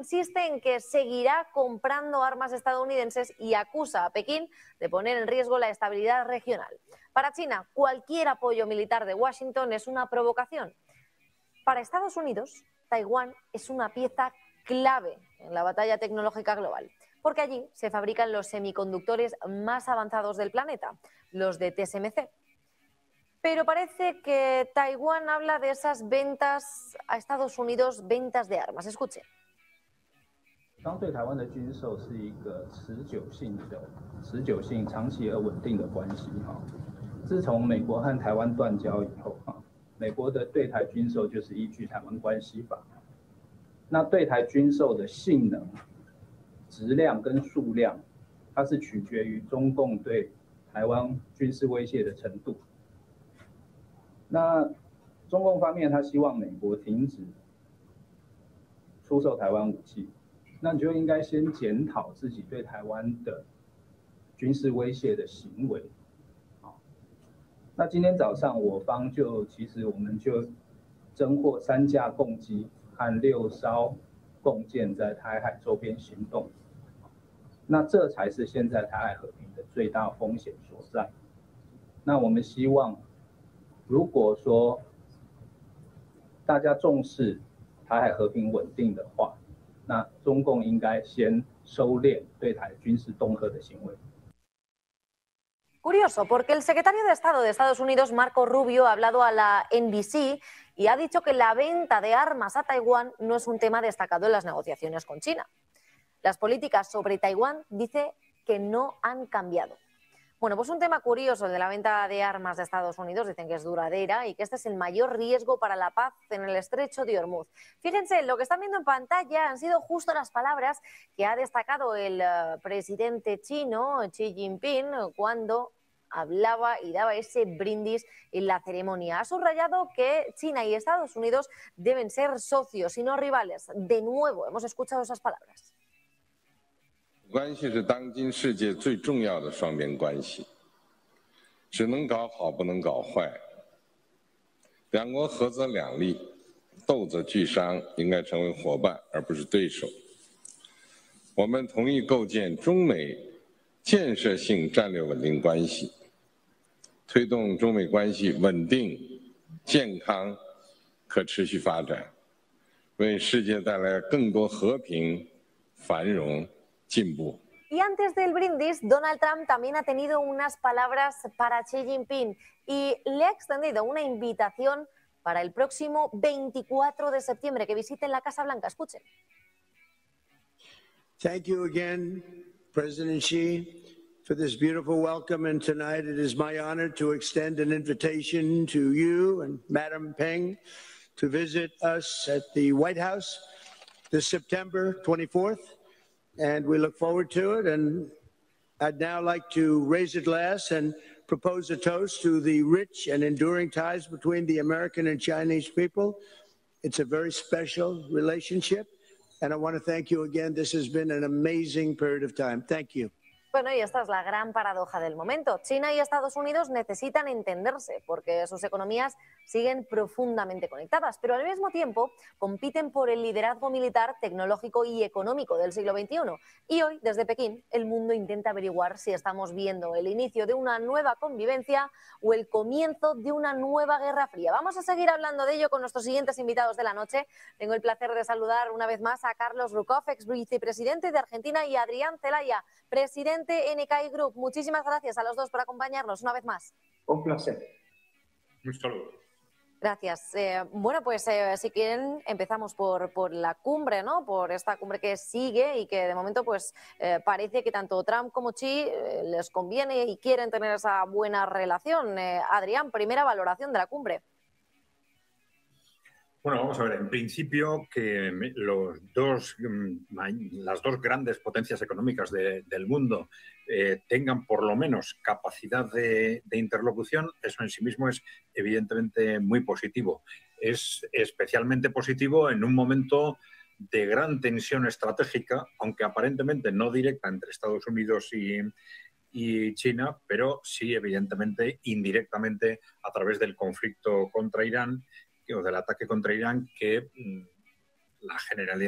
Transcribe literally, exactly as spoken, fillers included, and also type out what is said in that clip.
insiste en que seguirá comprando armas estadounidenses y acusa a Pekín de poner en riesgo la estabilidad regional. Para China, cualquier apoyo militar de Washington es una provocación. Para Estados Unidos, Taiwán es una pieza clave en la batalla tecnológica global, porque allí se fabrican los semiconductores más avanzados del planeta, los de T S M C. Pero parece que Taiwán habla de esas ventas a Estados Unidos, ventas de armas. Escuche. 当对台湾的军售是一个持久性的、持久性、长期而稳定的关系哈。自从美国和台湾断交以后哈，美国的对台军售就是依据《台湾关系法》。那对台军售的性能、质量跟数量，它是取决于中共对台湾军事威胁的程度。那中共方面，他希望美国停止出售台湾武器。 那你就应该先检讨自己对台湾的军事威胁的行为。好，那今天早上我方就其实我们就侦获三架共机和六艘共舰在台海周边行动。那这才是现在台海和平的最大风险所在。那我们希望，如果说大家重视台海和平稳定的话， 那中共应该先收敛对台军事恫吓的行为。 Curioso, porque el secretario de Estado de Estados Unidos, Marco Rubio, ha hablado a la N B C y ha dicho que la venta de armas a Taiwán no es un tema destacado en las negociaciones con China. Las políticas sobre Taiwán dice que no han cambiado. Bueno, pues un tema curioso, el de la venta de armas de Estados Unidos, dicen que es duradera y que este es el mayor riesgo para la paz en el estrecho de Hormuz. Fíjense, lo que están viendo en pantalla han sido justo las palabras que ha destacado el uh, presidente chino, Xi Jinping, cuando hablaba y daba ese brindis en la ceremonia. Ha subrayado que China y Estados Unidos deben ser socios y no rivales. De nuevo, hemos escuchado esas palabras. 关系是当今世界最重要的双边关系，只能搞好不能搞坏。两国合则两利，斗则俱伤，应该成为伙伴而不是对手。我们同意构建中美建设性战略稳定关系，推动中美关系稳定、健康、可持续发展，为世界带来更多和平、繁荣。 Y antes del brindis, Donald Trump también ha tenido unas palabras para Xi Jinping y le ha extendido una invitación para el próximo veinticuatro de septiembre, que visiten la Casa Blanca. Escuchen. Thank you again, President Xi, for this beautiful welcome. And tonight it is my honor to extend an invitation to you and Madam Peng to visit us at the White House this September twenty-fourth. And we look forward to it. And I'd now like to raise a glass and propose a toast to the rich and enduring ties between the American and Chinese people. It's a very special relationship. And I want to thank you again. This has been an amazing period of time. Thank you. Bueno, y esta es la gran paradoja del momento. China y Estados Unidos necesitan entenderse porque sus economías siguen profundamente conectadas, pero al mismo tiempo compiten por el liderazgo militar, tecnológico y económico del siglo veintiuno. Y hoy, desde Pekín, el mundo intenta averiguar si estamos viendo el inicio de una nueva convivencia o el comienzo de una nueva guerra fría. Vamos a seguir hablando de ello con nuestros siguientes invitados de la noche. Tengo el placer de saludar una vez más a Carlos Rukov, ex vicepresidente de Argentina, y a Adrián Celaya, presidente N K I Group. Muchísimas gracias a los dos por acompañarnos una vez más. Un placer. Un saludo. Gracias. Eh, bueno, pues eh, si quieren empezamos por, por la cumbre, ¿no? Por esta cumbre que sigue y que de momento pues eh, parece que tanto Trump como Xi eh, les conviene y quieren tener esa buena relación. Eh, Adrián, primera valoración de la cumbre. Bueno, vamos a ver, en principio que los dos, las dos grandes potencias económicas de, del mundo eh, tengan por lo menos capacidad de, de interlocución, eso en sí mismo es evidentemente muy positivo. Es especialmente positivo en un momento de gran tensión estratégica, aunque aparentemente no directa entre Estados Unidos y, y China, pero sí evidentemente indirectamente a través del conflicto contra Irán o del ataque contra Irán, que la generalidad